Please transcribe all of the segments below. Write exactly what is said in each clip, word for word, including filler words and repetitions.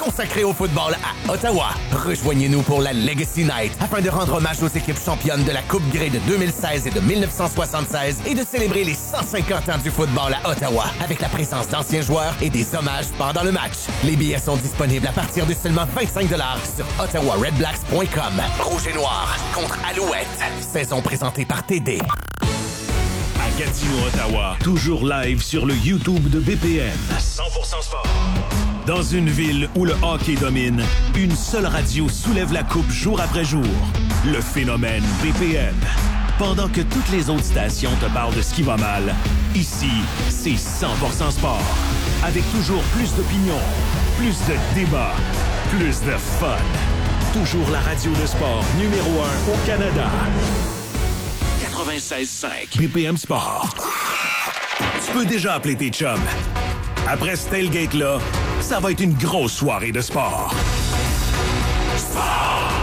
consacrée au football à Ottawa. Rejoignez-nous pour la Legacy Night afin de rendre hommage aux équipes championnes de la Coupe Grey de deux mille seize et de mille neuf cent soixante-seize et de célébrer les cent cinquante ans du football à Ottawa avec la présence d'anciens joueurs et des hommages pendant le match. Les billets sont disponibles à partir de seulement vingt-cinq dollars sur ottawa red blacks point com. Rouge et noir contre Alouette. Saison présentée par T D. À Gatineau, Ottawa, toujours live sur le YouTube de B P M. cent pour cent sport. Dans une ville où le hockey domine, une seule radio soulève la coupe jour après jour. Le phénomène B P M. Pendant que toutes les autres stations te parlent de ce qui va mal, ici, c'est cent pour cent sport. Avec toujours plus d'opinions, plus de débats, plus de fun. Toujours la radio de sport numéro un au Canada. quatre-vingt-seize cinq B P M Sport. Tu peux déjà appeler tes chums. Après ce tailgate-là, ça va être une grosse soirée de sport. Sport!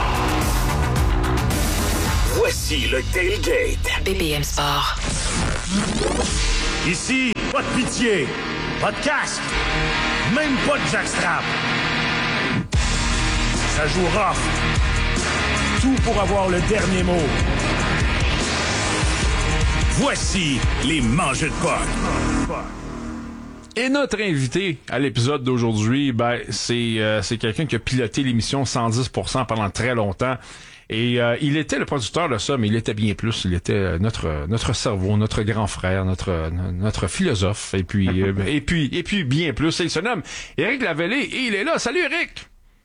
Voici le tailgate. B P M Sport. Ici, pas de pitié, pas de casque, même pas de jackstrap. Ça joue rough. Tout pour avoir le dernier mot. Voici les mangeux de puck. Et notre invité à l'épisode d'aujourd'hui, ben c'est euh, c'est quelqu'un qui a piloté l'émission cent dix pour cent pendant très longtemps. Et euh, il était le producteur de ça, mais il était bien plus. Il était notre notre cerveau, notre grand frère, notre notre philosophe. Et puis euh, et puis et puis bien plus. Et il se nomme Éric Lavallée et il est là. Salut Éric.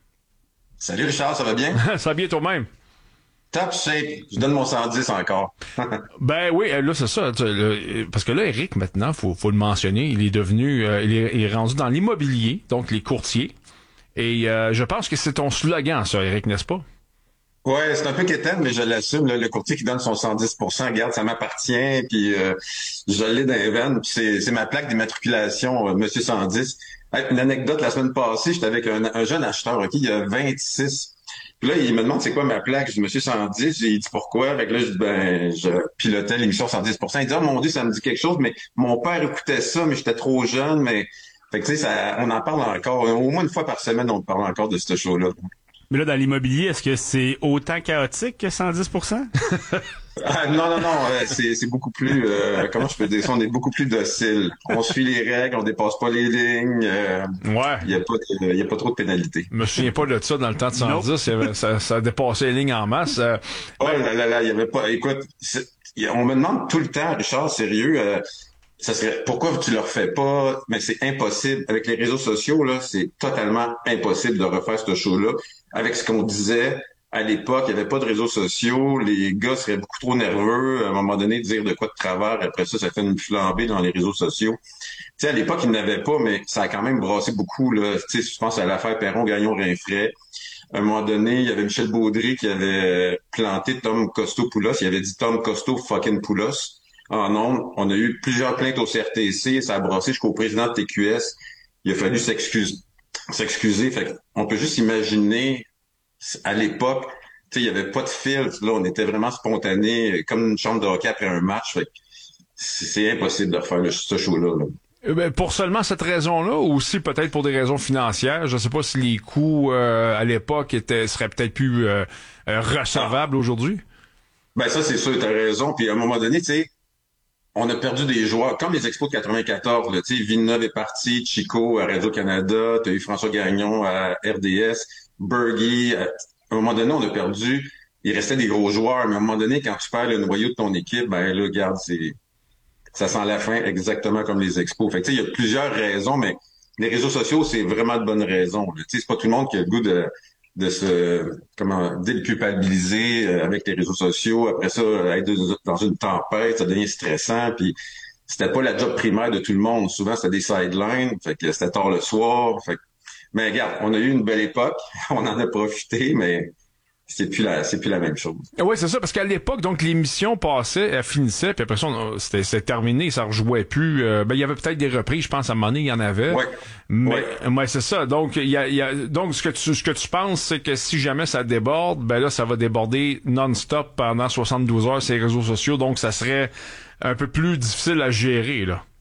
Salut Richard, ça va bien? Ça va bien toi-même. Top shape. Je donne mon cent dix encore. Ben oui, là c'est ça. Parce que là, Éric, maintenant, faut faut le mentionner, il est devenu, euh, il, est, il est rendu dans l'immobilier, donc les courtiers. Et euh, je pense que c'est ton slogan, ça, Éric, n'est-ce pas? Ouais, c'est un peu quétaine, mais je l'assume. Là, le courtier qui donne son cent dix pour cent, regarde, ça m'appartient. Puis euh, je l'ai dans les veines. Puis c'est, c'est ma plaque d'immatriculation, euh, Monsieur cent dix. Hey, une anecdote, la semaine passée, j'étais avec un, un jeune acheteur, ok, il a vingt-six. Puis là, il me demande c'est quoi ma plaque. Je dis Monsieur cent dix. J'ai dit pourquoi. Fait que là, je dis ben, je pilotais l'émission cent dix pour cent. Il dit oh mon Dieu, ça me dit quelque chose, mais mon père écoutait ça, mais j'étais trop jeune. Mais fait que tu sais, ça, on en parle encore. Au moins une fois par semaine, on parle encore de ce show-là. Mais là, dans l'immobilier, est-ce que c'est autant chaotique que cent dix pour cent? Ah, non, non, non, euh, c'est, c'est beaucoup plus, euh, comment je peux dire ça, on est beaucoup plus docile. On suit les règles, on dépasse pas les lignes. Euh, ouais. Il y a pas, il y a pas trop de pénalités. Je me souviens pas de ça dans le temps de cent dix, il y avait, ça, ça dépassait les lignes en masse. Euh, oh là là là, il y avait pas, écoute, y a, on me demande tout le temps, Richard, sérieux, euh, ça serait, pourquoi tu le refais pas? Mais c'est impossible. Avec les réseaux sociaux, là, c'est totalement impossible de refaire ce show-là. Avec ce qu'on disait à l'époque, il n'y avait pas de réseaux sociaux, les gars seraient beaucoup trop nerveux, à un moment donné, de dire de quoi de travers, après ça, ça fait une flambée dans les réseaux sociaux. Tu sais, à l'époque, il n'avait pas, mais ça a quand même brassé beaucoup, là. Tu sais, je pense à l'affaire Perron, Gagnon, Rinfret. À un moment donné, il y avait Michel Baudry qui avait planté Tom Costo-Poulos, il avait dit Tom Costo fucking Poulos. En ondes, on a eu plusieurs plaintes au C R T C, ça a brassé jusqu'au président de T Q S. Il a fallu s'excuser. s'excuser. Fait on peut juste imaginer, à l'époque, tu sais, il y avait pas de filtre, là, on était vraiment spontané, comme une chambre de hockey après un match. Fait c'est, c'est impossible de refaire le, ce show-là, là. Euh, ben, pour seulement cette raison-là, ou aussi peut-être pour des raisons financières, je sais pas si les coûts euh, à l'époque étaient seraient peut-être plus euh, euh, recevables ah. aujourd'hui. Ben ça, c'est sûr, t'as raison. Puis à un moment donné, tu sais, on a perdu des joueurs, comme les Expos de quatre-vingt-quatorze, tu sais, Villeneuve est parti, Chico à Radio-Canada, t'as eu François Gagnon à R D S, Bergy. À, à un moment donné, on a perdu, il restait des gros joueurs, mais à un moment donné, quand tu perds le noyau de ton équipe, ben là, regarde, c'est, ça sent la fin exactement comme les Expos. Fait que tu sais, il y a plusieurs raisons, mais les réseaux sociaux, c'est vraiment de bonnes raisons. Tu sais, c'est pas tout le monde qui a le goût de de se comment déculpabiliser avec les réseaux sociaux. Après ça, être dans une tempête, ça devient stressant. Puis c'était pas la job primaire de tout le monde. Souvent, c'était des sidelines. Fait que c'était tard le soir. Fait que, mais regarde, on a eu une belle époque. On en a profité, mais c'est plus la, c'est plus la même chose. Oui, c'est ça, parce qu'à l'époque, donc, l'émission passait, elle finissait, puis après ça, on, c'était, c'était terminé, ça rejouait plus. Euh, ben, il y avait peut-être des reprises, je pense, à un moment donné, il y en avait. Ouais. Mais, ouais. mais c'est ça. Donc, il y a, il y a, donc, ce que tu, ce que tu penses, c'est que si jamais ça déborde, ben là, ça va déborder non-stop pendant soixante-douze heures sur les réseaux sociaux, donc ça serait un peu plus difficile à gérer, là.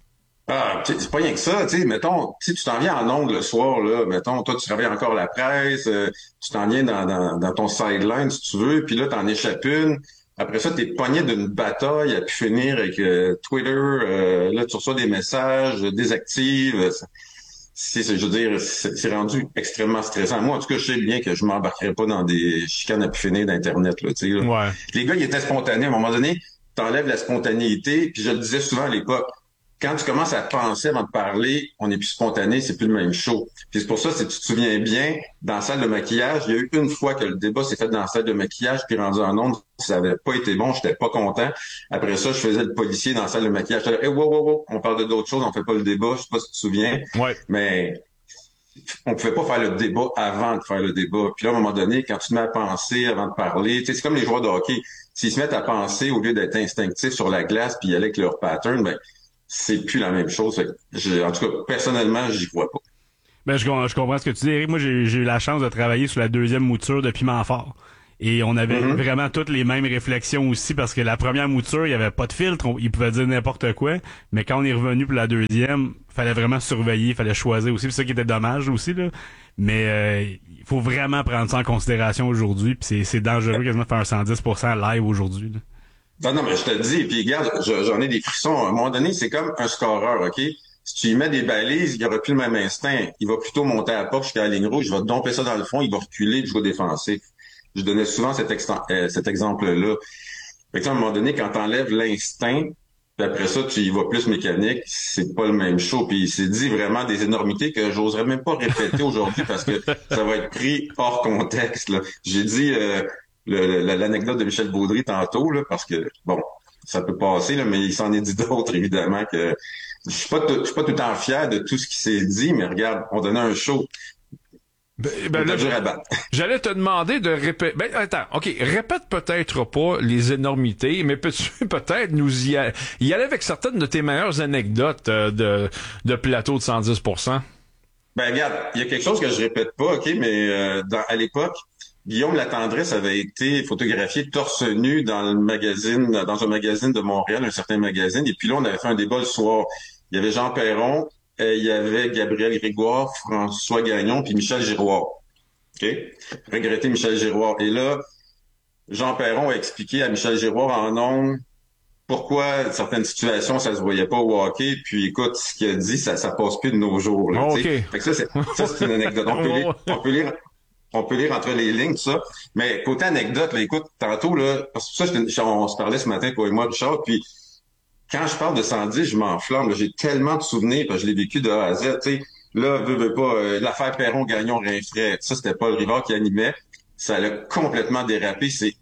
Ah, c'est pas rien que ça, tu sais, mettons, si tu t'en viens en ondes le soir, là, mettons, toi, tu travailles encore la presse, euh, tu t'en viens dans, dans, dans ton sideline, si tu veux, puis là, t'en échappes une. Après ça, t'es pogné d'une bataille à pu finir avec euh, Twitter, euh, là, tu reçois des messages, euh, désactive. euh, C'est, c'est, je veux dire, c'est, c'est rendu extrêmement stressant. Moi, en tout cas, je sais bien que je m'embarquerai pas dans des chicanes à pu finir d'Internet, là, tu sais, là. Ouais. Les gars, ils étaient spontanés. À un moment donné, t'enlèves la spontanéité, puis je le disais souvent à l'époque, quand tu commences à penser avant de parler, on n'est plus spontané, c'est plus le même show. Puis c'est pour ça, si tu te souviens bien, dans la salle de maquillage, il y a eu une fois que le débat s'est fait dans la salle de maquillage, puis rendu en ondes, ça avait pas été bon, j'étais pas content. Après ça, je faisais le policier dans la salle de maquillage. J'étais là, hey, wow, wow, wow, on parle de d'autres choses, on fait pas le débat, je sais pas si tu te souviens. Ouais. Mais on pouvait pas faire le débat avant de faire le débat. Puis là, à un moment donné, quand tu te mets à penser avant de parler, tu sais, c'est comme les joueurs de hockey. S'ils se mettent à penser au lieu d'être instinctifs sur la glace puis y aller avec leur pattern, ben c'est plus la même chose. Fait que je- en tout cas, personnellement, j'y crois pas. Ben, je, com- je comprends ce que tu dis, Eric. Moi, j'ai j'ai eu la chance de travailler sur la deuxième mouture de Piment Fort. Et on avait Mhm. vraiment toutes les mêmes réflexions aussi, parce que la première mouture, il y avait pas de filtre, on- il pouvait dire n'importe quoi. Mais quand on est revenu pour la deuxième, fallait vraiment surveiller, fallait choisir aussi. C'est ça qui était dommage aussi, là. Mais euh, il faut vraiment prendre ça en considération aujourd'hui. Puis c'est c'est dangereux quasiment de faire un cent dix pour cent live aujourd'hui, là. Non, non, mais je te le dis, puis regarde, je- j'en ai des frissons. À un moment donné, c'est comme un scoreur, OK? Si tu y mets des balises, il n'y aura plus le même instinct. Il va plutôt monter à la porte jusqu'à la ligne rouge, il va domper ça dans le fond, il va reculer et jouer défensif. Je donnais souvent cet, exten- euh, cet exemple-là. Fait que, à un moment donné, quand t'enlèves l'instinct, puis après ça, tu y vas plus mécanique, c'est pas le même show. Puis il s'est dit vraiment des énormités que j'oserais même pas répéter aujourd'hui parce que ça va être pris hors contexte, là. J'ai dit euh, le- le- l'anecdote de Michel Baudry tantôt, là, parce que, bon, ça peut passer, là, mais il s'en est dit d'autres, évidemment, que je suis pas tout, je suis pas tout le temps fier de tout ce qui s'est dit, mais regarde, on donnait un show. Ben, ben, là, dur à battre. j'allais te demander de répéter. Ben, attends, OK, répète peut-être pas les énormités, mais peux-tu peut-être nous y, a- y aller avec certaines de tes meilleures anecdotes euh, de, de plateau de cent dix pour cent? Ben regarde, il y a quelque chose que je répète pas, OK, mais euh, dans, à l'époque, Guillaume Latendresse avait été photographié torse nu dans le magazine, dans un magazine de Montréal, un certain magazine, et puis là, on avait fait un débat le soir. Il y avait Jean Perron, euh, il y avait Gabriel Grégoire, François Gagnon, puis Michel Giroir. OK? Regretter Michel Giroir. Et là, Jean Perron a expliqué à Michel Giroir en ondes pourquoi certaines situations, ça se voyait pas au hockey. Puis écoute, ce qu'il a dit, ça, ça passe plus de nos jours. Là, Oh, tu sais. OK. Fait que ça, c'est, ça, c'est une anecdote. On peut, lire, on peut lire, on peut lire entre les lignes, tout ça. Mais côté anecdote, là, écoute, tantôt, là, parce que ça, je, on se parlait ce matin, toi et moi, Richard, puis quand je parle de cent dix, je m'enflamme. Là. J'ai tellement de souvenirs, parce que je l'ai vécu de A à Z. Tu sais, là, veux, veux pas, euh, l'affaire Perron-Gagnon-Rinfret, ça, c'était Paul Rivard qui animait. Ça a complètement dérapé. C'est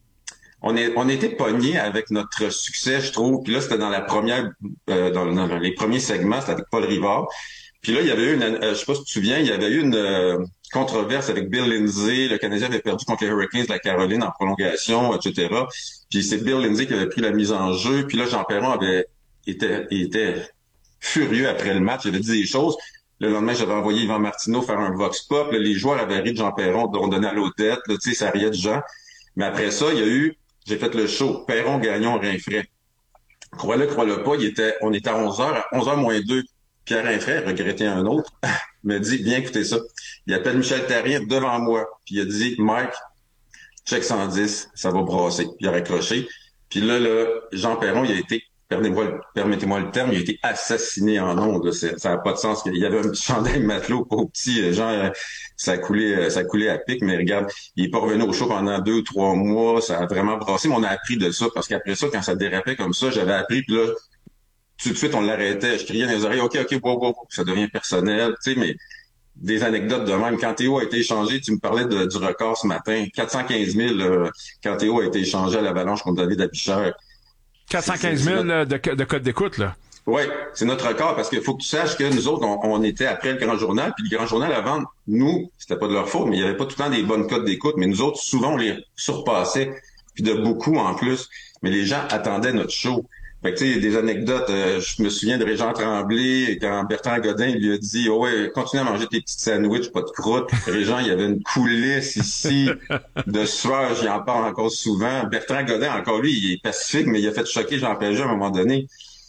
On est, on était pognés avec notre succès, je trouve. Puis là, c'était dans la première, euh, dans, dans les premiers segments, c'était avec Paul Rivard. Puis là, il y avait eu une, euh, je sais pas si tu te souviens, il y avait eu une euh, controverse avec Bill Lindsay. Le Canadien avait perdu contre les Hurricanes de la Caroline en prolongation, et cetera. Puis c'est Bill Lindsay qui avait pris la mise en jeu. Puis là, Jean Perron avait était, était furieux après le match. Il avait dit des choses. Le lendemain, j'avais envoyé Yvan Martineau faire un vox pop. Là, les joueurs avaient ri de Jean Perron, on donnait à l'Odette. Tu sais, ça riait de gens. Mais après ça, il y a eu j'ai fait le show. Perron, Gagnon, Rinfret. Crois-le, crois-le pas, il était, on était à onze heures, à onze heures moins deux. Pierre Rinfret, regretté un autre, me dit, viens écouter ça. Il appelle Michel Therrien devant moi. Puis il a dit, Mike, check cent dix, ça va brasser. Puis il a raccroché. Puis là, là, Jean Perron, il a été, permettez-moi, le- permettez-moi le terme, il a été assassiné en ondes. là. C'est- Ça n'a pas de sens. Il y avait un petit chandail matelot, pas petit, euh, genre, euh, ça coulait, euh, ça coulait à pic, mais regarde, il est pas revenu au show pendant deux ou trois mois. Ça a vraiment brassé, mais on a appris de ça, parce qu'après ça, quand ça dérapait comme ça, j'avais appris, puis là, tout de suite, on l'arrêtait. Je criais dans les oreilles, OK, OK, wow, wow, ça devient personnel, tu sais, mais des anecdotes de même. Quand Théo a été échangé, tu me parlais de- du record ce matin, quatre cent quinze mille, euh, quand Théo a été échangé à l'Avalanche contre David Abichère. quatre cent quinze mille de, de code d'écoute, là. Oui, c'est notre record, parce qu'il faut que tu saches que nous autres, on, on était après le Grand Journal, puis le Grand Journal avant, nous, c'était pas de leur faute, mais il y avait pas tout le temps des bonnes codes d'écoute, mais nous autres, souvent, on les surpassait, puis de beaucoup en plus. Mais les gens attendaient notre show. Fait que, tu sais, des anecdotes, euh, je me souviens de Régent Tremblay, quand Bertrand Godin lui a dit, oh ouais, continue à manger tes petites sandwichs, pas de croûte. Régent, il y avait une coulisse ici de sueur, j'y en parle encore souvent. Bertrand Godin, encore lui, il est pacifique, mais il a fait choquer Jean Pagé à un moment donné.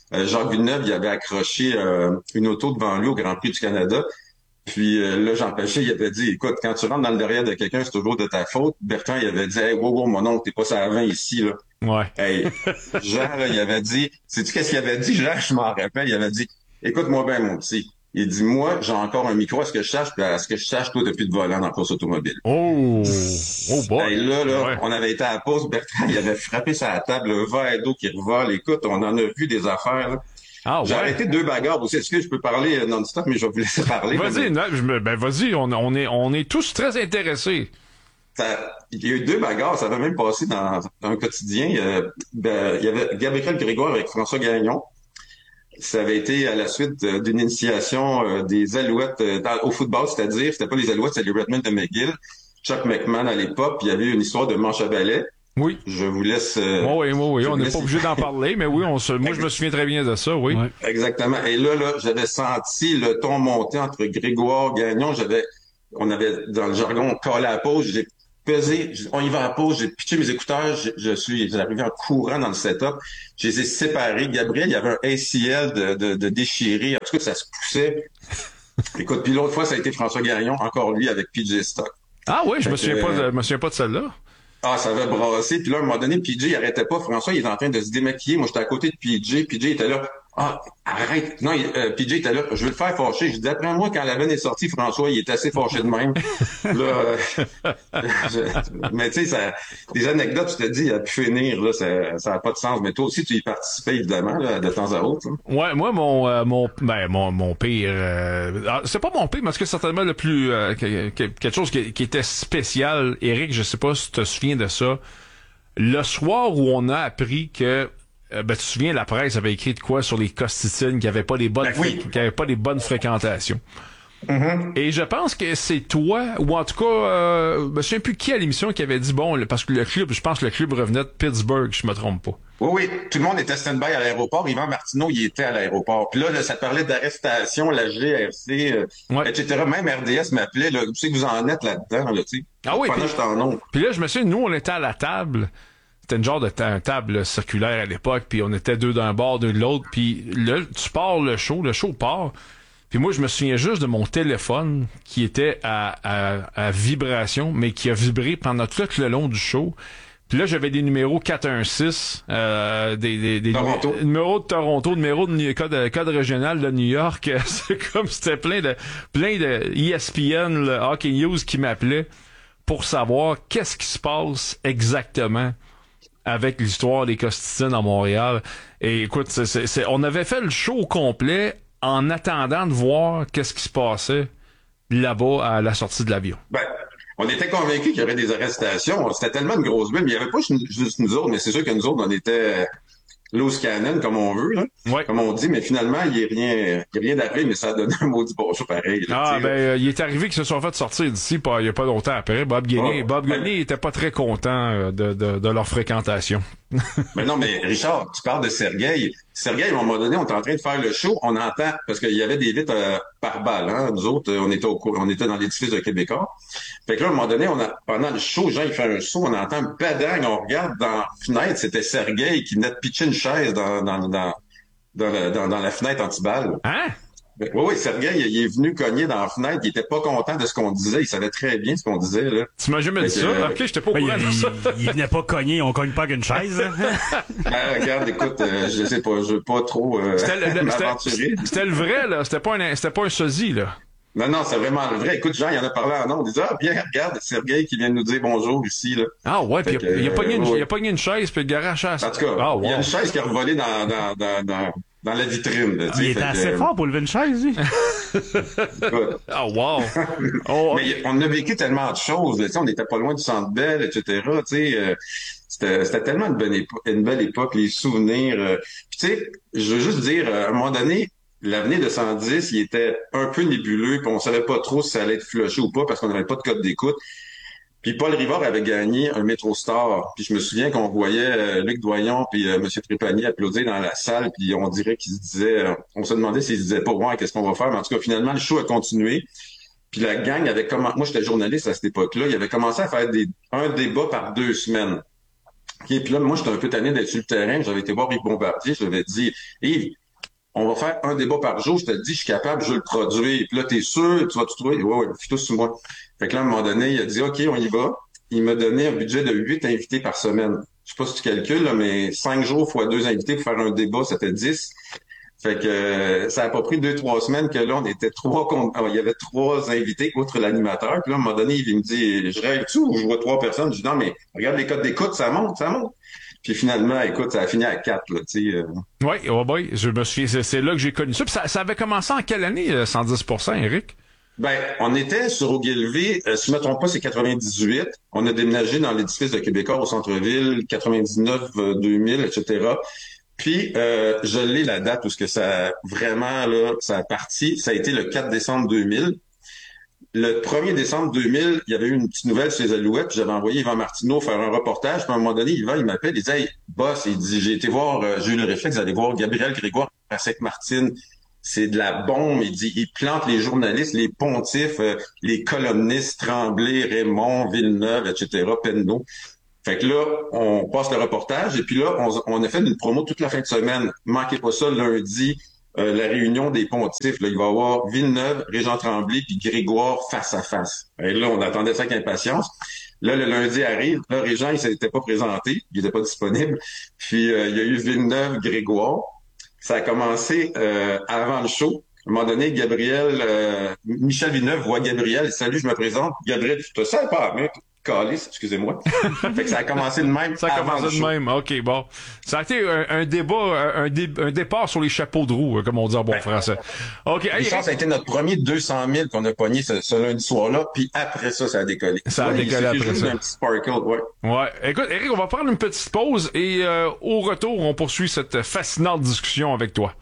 euh, Jacques Villeneuve, il avait accroché euh, une auto devant lui au Grand Prix du Canada. Puis euh, là, Jean Paché, il avait dit, écoute, quand tu rentres dans le derrière de quelqu'un, c'est toujours de ta faute. Bertrand, il avait dit, hey, wow, wow, mon oncle, t'es pas ça à vingt ici, là. Ouais. Hey, Jean, là, il avait dit, sais-tu qu'est-ce qu'il avait dit, Jean? Je m'en rappelle, il avait dit, écoute-moi bien, mon petit. Il dit, moi, j'ai encore un micro à ce que je sache, puis à ce que je sache, toi, depuis de volant dans la course automobile. Oh! Oh boy! Hey, là, là, ouais. on avait été à la pause, Bertrand, il avait frappé sa table, le verre d'eau qui revole. Écoute, on en a vu des affaires, là. Ah, J'ai ouais. arrêté deux bagarres aussi. Est-ce que je peux parler non-stop, mais je vais vous laisser parler. Vas-y, non, je me- ben vas-y, on, on est on est tous très intéressés. Ça, il y a eu deux bagarres, ça avait même passé dans, dans un quotidien. Euh, ben, il y avait Gabriel Grégoire avec François Gagnon. Ça avait été à la suite euh, d'une initiation euh, des Alouettes euh, dans- au football, c'est-à-dire, c'était pas les Alouettes, c'était les Redmen de McGill. Chuck McMahon à l'époque, puis il y avait une histoire de manche à balai. Oui. Je vous laisse... Euh, Oui, oui, oui, je on vous n'est laisse- pas obligé d'en parler, mais oui, on se, moi je me souviens très bien de ça, oui. Ouais. Exactement. Et là, là, j'avais senti le ton monter entre Grégoire, Gagnon. J'avais, on avait, dans le jargon, collé à la pause. J'ai pesé, j'ai- on y va à la pause. J'ai pitché mes écouteurs. Je, je suis, j'arrivais en courant dans le setup. Je les ai séparés. Gabriel, il y avait un A C L de, de, de déchiré. En tout cas, ça se poussait. Écoute, puis l'autre fois, ça a été François Gagnon, encore lui, avec P J Stock. Ah oui, je me Fait souviens que, pas de, je me souviens pas de celle-là. Ah, ça avait brassé. Puis là, à un moment donné, P J, il arrêtait pas. François, il était en train de se démaquiller. Moi, j'étais à côté de P J. P J était là. Ah, arrête. Non, il- euh, P J était là. Je vais le faire fâcher. Je dis, d'après moi, quand la veine est sortie, François, il était assez fâché de même. là, euh, je- mais tu sais, ça, des anecdotes, tu te dis, il a pu finir, là, ça, ça a pas de sens. Mais toi aussi, tu y participais, évidemment, là, de temps à autre. Hein. Ouais, moi mon euh, mon ben mon mon pire euh, ah, c'est pas mon pire, mais c'est certainement le plus euh, que- que- quelque chose qui, qui était spécial. Eric, je sais pas si tu te souviens de ça. Le soir où on a appris que euh, ben tu te souviens, la presse avait écrit de quoi sur les Costitines qui avaient pas les bonnes Ben oui. fré- qui avaient pas les bonnes fréquentations. Mm-hmm. Et je pense que c'est toi, ou en tout cas, euh, je me souviens plus qui à l'émission qui avait dit, bon, le- parce que le club, je pense que le club revenait de Pittsburgh, je me trompe pas. Oui, oui, tout le monde était stand-by à l'aéroport. Yvan Martineau, il était à l'aéroport. Puis là, là, ça parlait d'arrestation, la G R C, euh, Ouais. et cetera. Même R D S m'appelait, là, tu sais que vous en êtes là-dedans, là, tu sais. Ah oui, Pendant puis- que j'étais en oncle. Puis là, je me souviens, nous, on était à la table. C'était une genre de ta- table circulaire à l'époque, puis on était deux d'un bord, deux de l'autre, puis là, tu pars le show, le show part. Puis moi, je me souviens juste de mon téléphone qui était à, à, à vibration, mais qui a vibré pendant tout le long du show. Puis là, j'avais des numéros quatre un six, euh, des, des, des Toronto. numé- numéros de Toronto, numéros de New- code, code régional de New York. C'est comme c'était plein de plein de E S P N, le Hockey News qui m'appelait pour savoir qu'est-ce qui se passe exactement avec l'histoire des Costitines à Montréal. Et écoute, c'est, c'est, c'est- on avait fait le show au complet en attendant de voir qu'est-ce qui se passait là-bas à la sortie de l'avion. Ben, on était convaincus qu'il y aurait des arrestations. C'était tellement une grosse bulle, mais il n'y avait pas juste nous autres, mais c'est sûr que nous autres, on était loose cannon, comme on veut, là. Ouais. Comme on dit, mais finalement, il n'y a rien, il y a rien d'arrivé, mais ça a donné un maudit bonjour pareil. là, Ah tu sais, ben euh, il est arrivé qu'ils se sont fait sortir d'ici pas, il y a pas longtemps après. Bob Gagné, Oh. Bob Gagné était pas très content euh, de, de, de leur fréquentation. Mais non, mais Richard, tu parles de Sergueï. Sergueï, à un moment donné, on était en train de faire le show, on entend, parce qu'il y avait des vitres euh, par balle, hein. Nous autres, euh, on était au cour- on était dans l'édifice de Québécois. Fait que là, à un moment donné, on a, pendant le show, Jean, il fait un saut, on entend un badang, on regarde dans la fenêtre, c'était Sergueï qui venait de pitcher une chaise dans, dans, dans, dans, la, dans, dans la fenêtre anti-balle. Hein? Oui, oui, Sergueï, il, il est venu cogner dans la fenêtre, il était pas content de ce qu'on disait, il savait très bien ce qu'on disait, là. Tu m'as jamais dit Fait ça? que, euh, Ok, j'étais pas au Ben, courant il, de ça. il, il venait pas cogner, on cogne pas avec une chaise. là. Ah, regarde, écoute, euh, je sais pas, je veux pas trop euh, C'était le, le- c'était- m'aventurer. c'était le vrai, là. C'était pas un, c'était pas un sosie, là. Non, non, c'est vraiment le vrai. Écoute, Jean, il en a parlé en nom. Il disait, ah, bien, regarde, Sergueï qui vient de nous dire bonjour ici, là. Ah ouais, puis il, Fait a- que, il a pogné une, euh, ouais. il a pogné une chaise puis le garage à En tout cas, Ah, il y a wow. une chaise qui a revolé dans, dans, dans, dans, dans la vitrine, là, tu sais. Il était Fait que, assez euh, fort pour lever une chaise, lui. écoute. Ah wow. Oh, Mais on a vécu tellement de choses, là, tu sais, on n'était pas loin du Centre Bell, et cetera, tu sais, euh, c'était, c'était tellement une, bonne épo- une belle époque, les souvenirs. euh. Puis, tu sais, je veux juste dire, à un moment donné, l'avenir de cent dix, il était un peu nébuleux, puis on savait pas trop si ça allait être flushé ou pas, parce qu'on n'avait pas de code d'écoute. Puis Paul Rivard avait gagné un Métro Star. Puis je me souviens qu'on voyait euh, Luc Doyon puis euh, M. Trépanier applaudir dans la salle, puis on dirait qu'ils se disaient, euh, on se demandait s'ils se disaient pas, ouais, qu'est-ce qu'on va faire? Mais en tout cas, finalement, le show a continué. Puis la gang avait commencé, moi j'étais journaliste à cette époque-là, il avait commencé à faire des un débat par deux semaines. Okay, puis là, moi, j'étais un peu tanné d'être sur le terrain. J'avais été voir Yves Bombardier. Je lui avais dit, Yves, on va faire un débat par jour. Je te dis, je suis capable, je veux le produire. Puis là, t'es sûr, tu vas tout trouver? Ouais, ouais, fais tout sur moi. Fait que là, à un moment donné, il a dit, OK, on y va. Il m'a donné un budget de huit invités par semaine. Je sais pas si tu calcules, là, mais cinq jours fois deux invités pour faire un débat, ça fait dix. Fait que euh, ça a pas pris deux, trois semaines que là, on était trois contre... Alors, il y avait trois invités outre l'animateur. Puis là, à un moment donné, il me dit, je rêve-tu ou je vois trois personnes? Je dis, non, mais regarde les codes d'écoute, ça monte, ça monte. Puis finalement, écoute, ça a fini à quatre, là, tu sais. Euh... Oui, oh boy, je me suis, c'est, c'est là que j'ai connu ça. Puis ça, ça avait commencé en quelle année, cent dix pour cent, Éric? Ben, on était sur Ogilvy, euh, si je ne me trompe pas, c'est quatre-vingt-dix-huit. On a déménagé dans l'édifice de Québécois au centre-ville, quatre-vingt-dix-neuf, deux mille, et cetera. Puis, euh, je l'ai la date où ce que ça vraiment, là, ça a parti. Ça a été le quatre décembre deux mille. Le premier décembre deux mille, il y avait eu une petite nouvelle sur les Alouettes, puis j'avais envoyé Yvan Martineau faire un reportage. Puis à un moment donné, Yvan, il m'appelle, il dit, hey, boss, il dit, j'ai été voir, euh, j'ai eu le réflexe d'aller voir Gabriel Grégoire à Sainte-Martine. C'est de la bombe. Il dit, il plante les journalistes, les pontifs, euh, les columnistes, Tremblay, Raymond, Villeneuve, et cetera, Penneau. Fait que là, on passe le reportage et puis là, on, on a fait une promo toute la fin de semaine. Manquez pas ça, lundi, euh, la réunion des pontifs. Là, il va y avoir Villeneuve, Régent Tremblay puis Grégoire face à face. Et là, on attendait ça avec impatience. Là, le lundi arrive. Là, Régent, il s'était pas présenté. Il était pas disponible. Puis, euh, il y a eu Villeneuve, Grégoire. Ça a commencé euh, avant le show. À un moment donné, Gabriel, euh, Michel Villeneuve voit Gabriel. Salut, je me présente. Gabriel, tu te sais pas, mec. Calice, excusez-moi. Fait que ça a commencé de même. Ça a commencé de même. OK, bon. Ça a été un, un débat, un, dé, un départ sur les chapeaux de roue, comme on dit en bon ben, français. OK. Hey, ça, ça a été notre premier deux cent mille qu'on a pogné ce, ce lundi soir-là, puis après ça, ça a décollé. Ça a ouais, décollé après juste ça. Un petit sparkle, ouais. Ouais. Écoute, Éric, on va prendre une petite pause et euh, au retour, on poursuit cette fascinante discussion avec toi.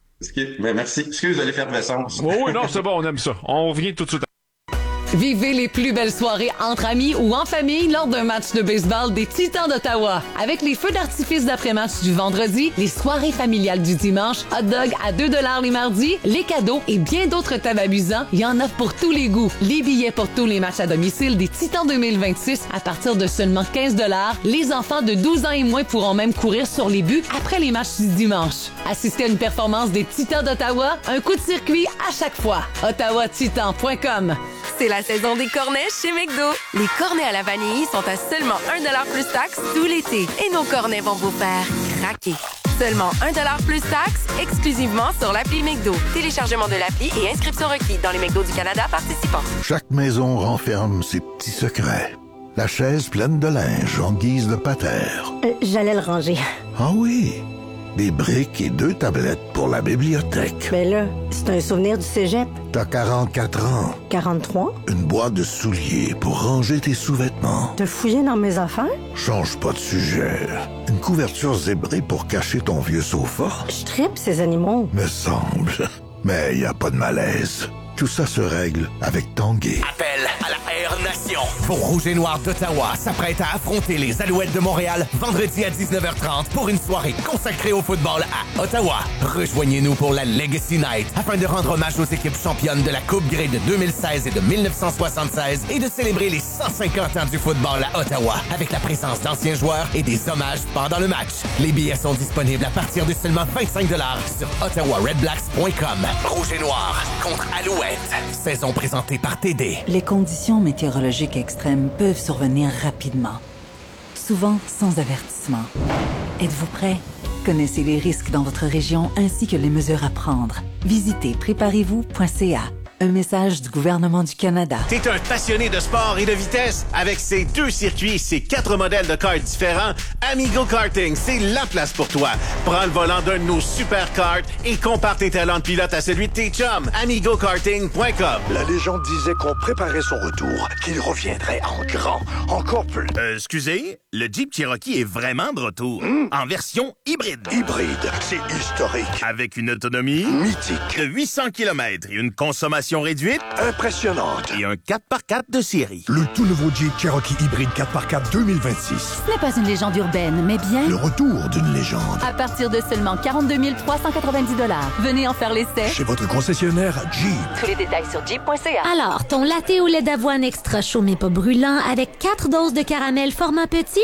Ben, merci. Excuse de l'effervescence. Oui, oui, non, c'est bon, on aime ça. On revient tout de suite. Vivez les plus belles soirées entre amis ou en famille lors d'un match de baseball des Titans d'Ottawa. Avec les feux d'artifice d'après-match du vendredi, les soirées familiales du dimanche, hot dog à deux dollars les mardis, les cadeaux et bien d'autres thèmes amusants, il y en a pour tous les goûts. Les billets pour tous les matchs à domicile des Titans deux mille vingt-six à partir de seulement quinze dollars. Les enfants de douze ans et moins pourront même courir sur les buts après les matchs du dimanche. Assistez à une performance des Titans d'Ottawa, un coup de circuit à chaque fois. ottawa titan point com. C'est la saison des cornets chez McDo. Les cornets à la vanille sont à seulement un dollar plus taxe tout l'été. Et nos cornets vont vous faire craquer. Seulement un dollar plus taxe, exclusivement sur l'appli McDo. Téléchargement de l'appli et inscription requis dans les McDo du Canada participants. Chaque maison renferme ses petits secrets. La chaise pleine de linge en guise de patère. Euh, j'allais le ranger. Ah oui? Des briques et deux tablettes pour la bibliothèque. Mais là, c'est un souvenir du cégep. T'as quarante-quatre ans. quarante-trois? Une boîte de souliers pour ranger tes sous-vêtements. T'as fouillé dans mes affaires? Change pas de sujet. Une couverture zébrée pour cacher ton vieux sofa. Je tripe ces animaux. Me semble. Mais y a pas de malaise. Tout ça se règle avec Tanguay. Appel à la Air Nation. Pour Rouge et Noir d'Ottawa s'apprête à affronter les Alouettes de Montréal vendredi à dix-neuf heures trente pour une soirée consacrée au football à Ottawa. Rejoignez-nous pour la Legacy Night afin de rendre hommage aux équipes championnes de la Coupe Grey de deux mille seize et de mille neuf cent soixante-seize et de célébrer les cent cinquante ans du football à Ottawa avec la présence d'anciens joueurs et des hommages pendant le match. Les billets sont disponibles à partir de seulement vingt-cinq dollars sur ottawa red blacks point com. Rouge et Noir contre Alouettes. Saison présentée par T D. Les conditions météorologiques extrêmes peuvent survenir rapidement, souvent sans avertissement. Êtes-vous prêt? Connaissez les risques dans votre région ainsi que les mesures à prendre. Visitez préparez vous point c a. Un message du gouvernement du Canada. T'es un passionné de sport et de vitesse? Avec ses deux circuits et ses quatre modèles de karts différents, Amigo Karting, c'est la place pour toi. Prends le volant d'un de nos super karts et compare tes talents de pilote à celui de tes chums. amigo karting point com. La légende disait qu'on préparait son retour, qu'il reviendrait en grand, encore plus. Euh, excusez, le Jeep Cherokee est vraiment de retour. Mmh. En version hybride. Hybride, c'est historique. Avec une autonomie mythique de huit cents kilomètres et une consommation réduite impressionnante et un quatre par quatre de série. Le tout nouveau Jeep Cherokee hybride quatre par quatre deux mille vingt-six. Ce n'est pas une légende urbaine, mais bien le retour d'une légende. À partir de seulement quarante-deux mille trois cent quatre-vingt-dix dollars. Venez en faire l'essai chez votre concessionnaire Jeep. Tous les détails sur jeep point c a. Alors, ton latte au lait d'avoine extra chaud mais pas brûlant avec quatre doses de caramel format petit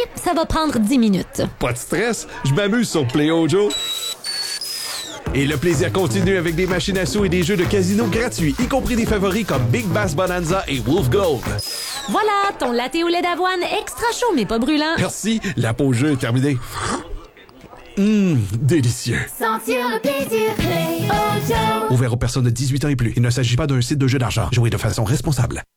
ça va prendre dix minutes. Pas de stress, je m'amuse sur PlayOjo. Et le plaisir continue avec des machines à sous et des jeux de casino gratuits, y compris des favoris comme Big Bass Bonanza et Wolf Gold. Voilà, ton latte au lait d'avoine extra chaud mais pas brûlant. Merci, la pause jeu est terminée. Hum, délicieux. Sentir le plaisir, PlayOjo. Ouvert aux personnes de dix-huit ans et plus. Il ne s'agit pas d'un site de jeu d'argent. Jouez de façon responsable.